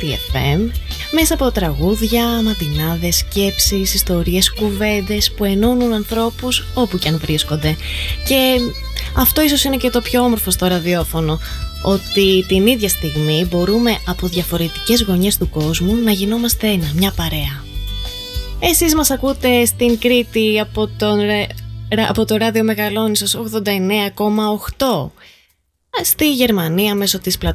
Κρήτη FM, μέσα από τραγούδια, ματινάδες, σκέψεις, ιστορίες, κουβέντες που ενώνουν ανθρώπους όπου και αν βρίσκονται. Και αυτό ίσως είναι και το πιο όμορφο στο ραδιόφωνο, ότι την ίδια στιγμή μπορούμε από διαφορετικές γωνιές του κόσμου να γινόμαστε ένα, μια παρέα. Εσείς μας ακούτε στην Κρήτη από το ράδιο Μεγαλόνισσος 89,8, στη Γερμανία μέσω της πλατφόρμας